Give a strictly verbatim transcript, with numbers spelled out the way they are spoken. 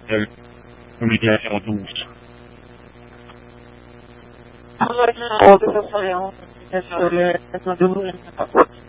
l'umiliazione giusta. Allora, io ho detto che sono un